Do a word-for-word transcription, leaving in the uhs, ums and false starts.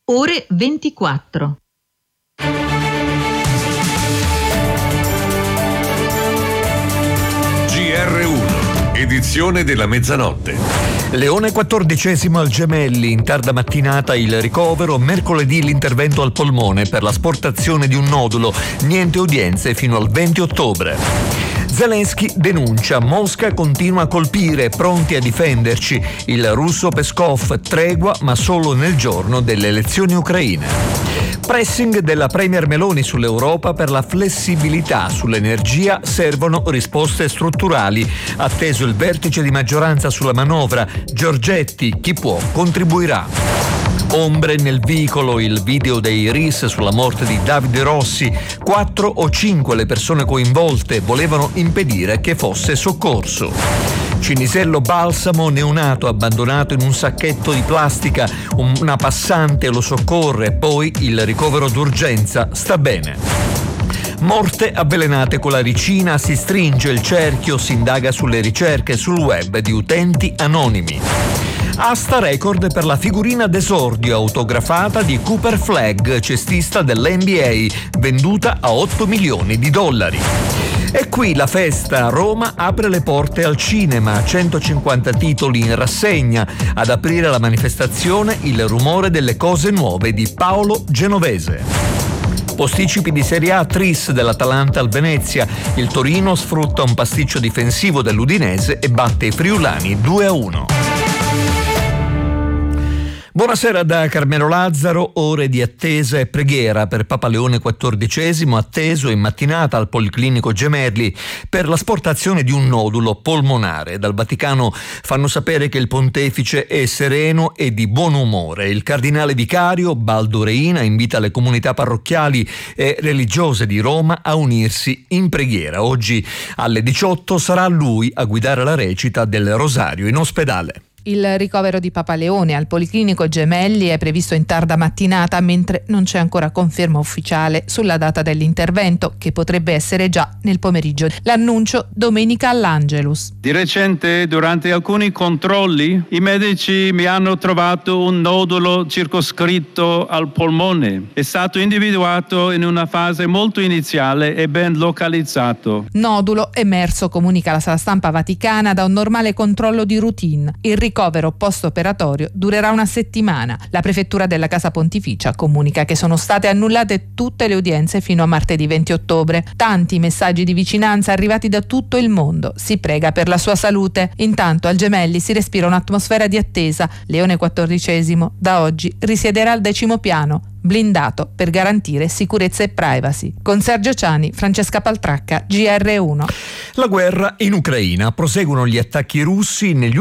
ore ventiquattro. G R uno, edizione della mezzanotte. Leone quattordicesimo al Gemelli, in tarda mattinata il ricovero, mercoledì l'intervento al polmone per l'asportazione di un nodulo, niente udienze fino al venti ottobre. Zelensky denuncia, Mosca continua a colpire, pronti a difenderci. Il russo Peskov, tregua ma solo nel giorno delle elezioni ucraine. Pressing della Premier Meloni sull'Europa per la flessibilità sull'energia, servono risposte strutturali. Atteso il vertice di maggioranza sulla manovra, Giorgetti, chi può contribuirà. Ombre nel vicolo, il video dei R I S sulla morte di Davide Rossi. Quattro o cinque le persone coinvolte, volevano impedire che fosse soccorso. Cinisello Balsamo, neonato abbandonato in un sacchetto di plastica, una passante lo soccorre, poi il ricovero d'urgenza, sta bene. Morte avvelenate con la ricina, si stringe il cerchio, si indaga sulle ricerche sul web di utenti anonimi. Asta record per la figurina d'esordio autografata di Cooper Flagg, cestista dell'N B A, venduta a otto milioni di dollari. E qui la festa, Roma apre le porte al cinema, centocinquanta titoli in rassegna. Ad aprire la manifestazione il rumore delle cose nuove di Paolo Genovese. Posticipi di Serie A, tris dell'Atalanta al Venezia. Il Torino sfrutta un pasticcio difensivo dell'Udinese e batte i friulani due a uno. Buonasera da Carmelo Lazzaro, ore di attesa e preghiera per Papa Leone quattordicesimo, atteso in mattinata al Policlinico Gemelli per l'asportazione di un nodulo polmonare. Dal Vaticano fanno sapere che il pontefice è sereno e di buon umore. Il cardinale vicario Baldo Reina invita le comunità parrocchiali e religiose di Roma a unirsi in preghiera. Oggi alle diciotto sarà lui a guidare la recita del Rosario in ospedale. Il ricovero di Papa Leone al Policlinico Gemelli è previsto in tarda mattinata, mentre non c'è ancora conferma ufficiale sulla data dell'intervento, che potrebbe essere già nel pomeriggio. L'annuncio domenica all'Angelus. Di recente, durante alcuni controlli, i medici mi hanno trovato un nodulo circoscritto al polmone. È stato individuato in una fase molto iniziale e ben localizzato. Nodulo emerso, comunica la sala stampa vaticana, da un normale controllo di routine. Il ricovero post-operatorio durerà una settimana. La prefettura della Casa Pontificia comunica che sono state annullate tutte le udienze fino a martedì venti ottobre. Tanti messaggi di vicinanza arrivati da tutto il mondo. Si prega per la sua salute. Intanto al Gemelli si respira un'atmosfera di attesa. Leone quattordicesimo da oggi risiederà al decimo piano, blindato per garantire sicurezza e privacy. Con Sergio Ciani, Francesca Paltracca, G R uno. La guerra in Ucraina. Proseguono gli attacchi russi. Negli